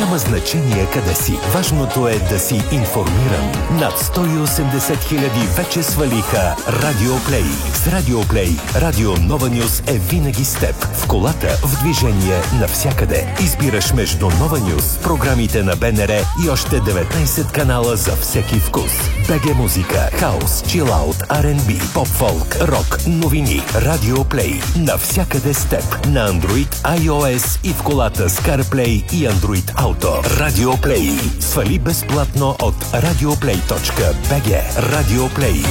Няма значение къде си. Важното е да си информиран. Над 180 хиляди вече свалиха Радиоплей. С Радиоплей Радио Нова Нюс е винаги с теб. В колата, в движение, навсякъде. Избираш между Нова Нюс, програмите на БНР и още 19 канала за всеки вкус. БГ музика, хаус, чилаут, R&B, поп-фолк, рок, новини. Радиоплей. Навсякъде с теб. На Android, iOS и в колата с CarPlay и Android Auto. Радиоплей. Свали безплатно от radioplay.bg. Радиоплей.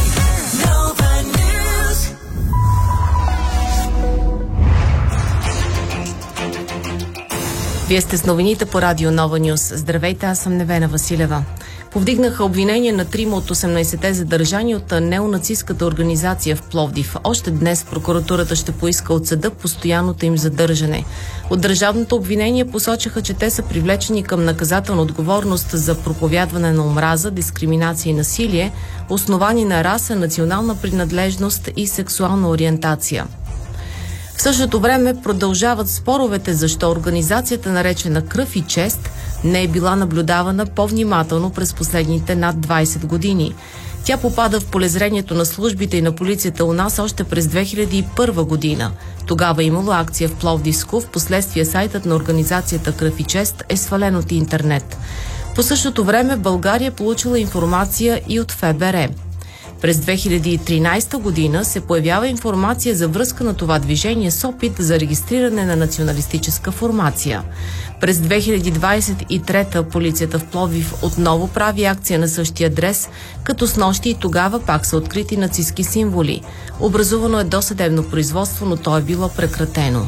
Вие сте с новините по Радио Нова Нюс. Здравейте, аз съм Невена Василева. Повдигнаха обвинение на 3 от 18-те задържани от неонацистската организация в Пловдив. Още днес прокуратурата ще поиска от съда постоянното им задържане. От държавното обвинение посочиха, че те са привлечени към наказателна отговорност за проповядване на омраза, дискриминация и насилие, основани на раса, национална принадлежност и сексуална ориентация. В същото време продължават споровете защо организацията, наречена Кръв и чест, не е била наблюдавана по-внимателно през последните над 20 години. Тя попада в полезрението на службите и на полицията у нас още през 2001 година. Тогава имало акция в Пловдивско, впоследствие сайтът на организацията Кръв и чест е свален от интернет. По същото време България получила информация и от ФБР. През 2013 година се появява информация за връзка на това движение с опит за регистриране на националистическа формация. През 2023 полицията в Пловдив отново прави акция на същия адрес, като снощи и тогава пак са открити нацистки символи. Образувано е досъдебно производство, но то е било прекратено.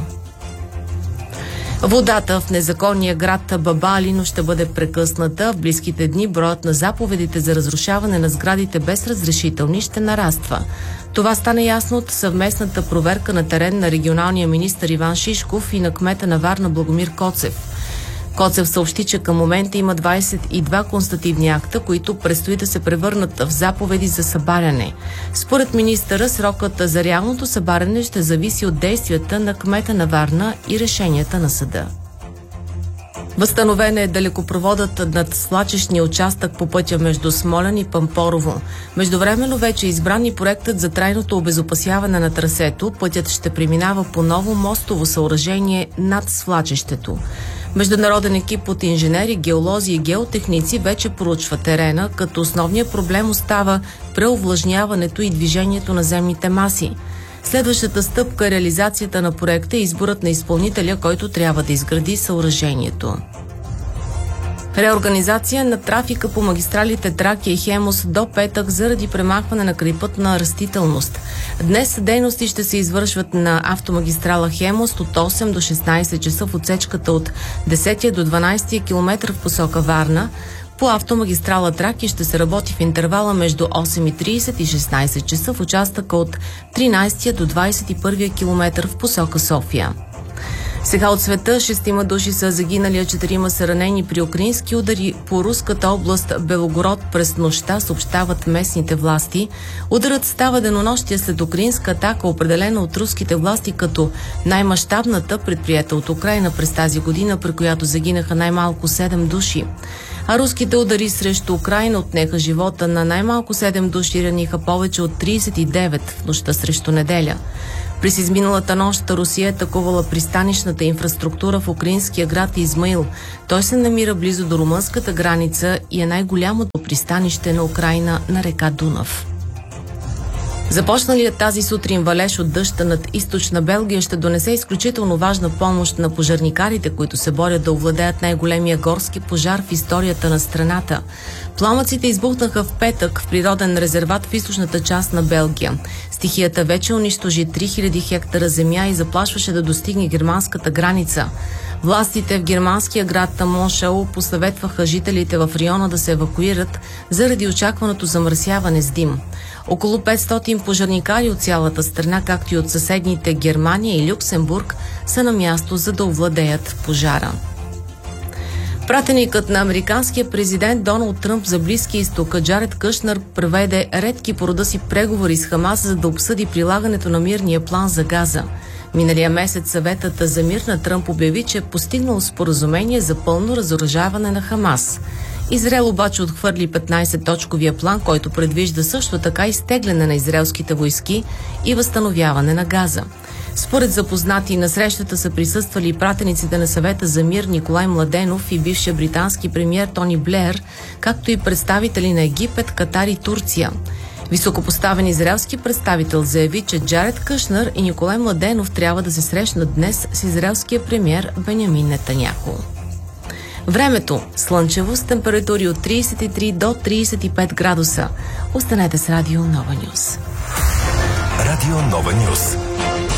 Водата в незаконния град Баба Алино ще бъде прекъсната. В близките дни броят на заповедите за разрушаване на сградите без разрешителни ще нараства. Това стана ясно от съвместната проверка на терен на регионалния министър Иван Шишков и на кмета на Варна Благомир Коцев. Коцев съобщи, че към момента има 22 констативни акта, които предстои да се превърнат в заповеди за събаряне. Според министъра, срокът за реалното събаряне ще зависи от действията на кмета на Варна и решенията на съда. Възстановен е далекопроводът над свлачищния участък по пътя между Смолян и Пампорово. Междувременно вече е избран и проектът за трайното обезопасяване на трасето. Пътят ще преминава по ново мостово съоръжение над свлачището. Международен екип от инженери, геолози и геотехници вече проучва терена, като основният проблем остава преовлажняването и движението на земните маси. Следващата стъпка е реализацията на проекта и изборът на изпълнителя, който трябва да изгради съоръжението. Реорганизация на трафика по магистралите Тракия и Хемус до петък заради премахване на крайпътна растителност. Днес дейности ще се извършват на автомагистрала Хемус от 8 до 16 часа в отсечката от 10 до 12 км в посока Варна. По автомагистрала Тракия ще се работи в интервала между 8:30 и 16 часа в участъка от 13 до 21 км в посока София. Сега от света 6 души са загинали, а 4 са ранени при украински удари по руската област Белогород през нощта, съобщават местните власти. Ударът става денонощие след украинска атака, определена от руските власти като най-мащабната, предприета от Украйна през тази година, при която загинаха най-малко 7 души. А руските удари срещу Украйна отнеха живота на най-малко 7 души, раниха повече от 39 в нощта срещу неделя. През изминалата нощ Русия е атакувала пристанищната инфраструктура в украинския град Измаил. Той се намира близо до румънската граница и е най-голямото пристанище на Украйна на река Дунав. Започналият тази сутрин валеж от дъжд над източна Белгия ще донесе изключително важна помощ на пожарникарите, които се борят да овладеят най-големия горски пожар в историята на страната. Пламъците избухнаха в петък в природен резерват в източната част на Белгия. Стихията вече унищожи 3000 хектара земя и заплашваше да достигне германската граница. Властите в германския град Моншау посъветваха жителите в района да се евакуират заради очакваното замърсяване с дим. Около 500 пожарникари от цялата страна, както и от съседните Германия и Люксембург, са на място, за да овладеят пожара. Пратеникът на американския президент Доналд Тръмп за Близкия изток Джаред Кушнер проведе редки по рода си преговори с Хамас, за да обсъди прилагането на мирния план за Газа. Миналия месец съветът за мир на Тръмп обяви, че е постигнал споразумение за пълно разоръжаване на Хамас. Израел обаче отхвърли 15-точковия план, който предвижда също така изтегляне на израелските войски и възстановяване на Газа. Според запознати, на срещата са присъствали пратениците на съвета за мир Николай Младенов и бившия британски премиер Тони Блеер, както и представители на Египет, Катар и Турция. Високопоставен израелски представител заяви, че Джаред Кушнер и Николай Младенов трябва да се срещнат днес с израелския премиер Бенямин Нетаняху. Времето – слънчево с температури от 33 до 35 градуса. Останете с Радио Нова Нюс. Радио Нова Нюс.